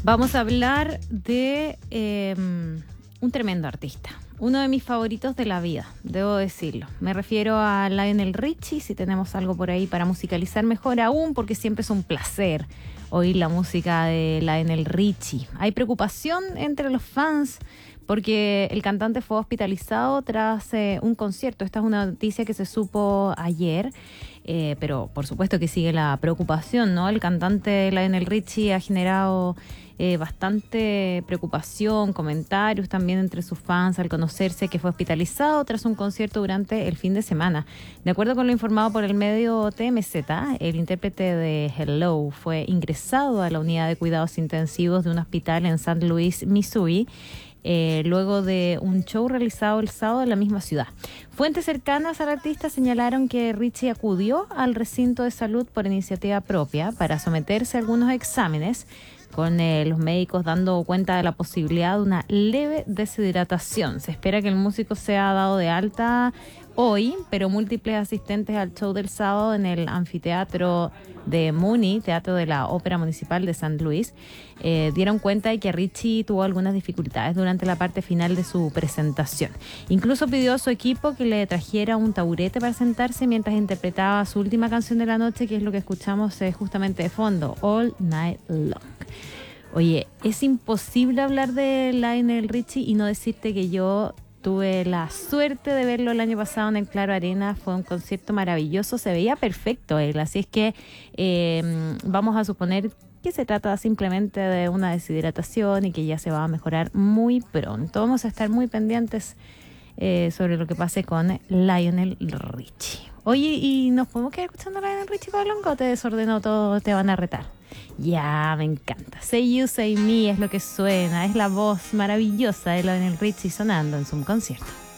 Vamos a hablar de un tremendo artista. Uno de mis favoritos de la vida, debo decirlo. Me refiero a Lionel Richie, si tenemos algo por ahí para musicalizar mejor aún, porque siempre es un placer oír la música de Lionel Richie. Hay preocupación entre los fans porque el cantante fue hospitalizado tras un concierto. Esta es una noticia que se supo ayer, pero por supuesto que sigue la preocupación, ¿no? El cantante Lionel Richie ha generado bastante preocupación, comentarios también entre sus fans al conocerse que fue hospitalizado tras un concierto durante el fin de semana. De acuerdo con lo informado por el medio TMZ, el intérprete de Hello fue ingresado a la unidad de cuidados intensivos de un hospital en St. Louis, Missouri, luego de un show realizado el sábado en la misma ciudad. Fuentes cercanas al artista señalaron que Richie acudió al recinto de salud por iniciativa propia para someterse a algunos exámenes, con los médicos dando cuenta de la posibilidad de una leve deshidratación. Se espera que el músico sea dado de alta hoy, pero múltiples asistentes al show del sábado en el anfiteatro de Mooney, Teatro de la Ópera Municipal de St. Louis, dieron cuenta de que Richie tuvo algunas dificultades durante la parte final de su presentación. Incluso pidió a su equipo que le trajera un taburete para sentarse mientras interpretaba su última canción de la noche, que es lo que escuchamos justamente de fondo, All Night Long. Oye, es imposible hablar de Lionel Richie y no decirte que yo tuve la suerte de verlo el año pasado en el Claro Arena. Fue un concierto maravilloso, se veía perfecto él, así es que vamos a suponer que se trata simplemente de una deshidratación y que ya se va a mejorar muy pronto. Vamos a estar muy pendientes sobre lo que pase con Lionel Richie. Oye, ¿y nos podemos quedar escuchando a Lionel Richie, Pablo? ¿O te desordenó todo? ¿Te van a retar? Ya, me encanta. Say You, Say Me es lo que suena. Es la voz maravillosa de Lionel Richie sonando en su concierto.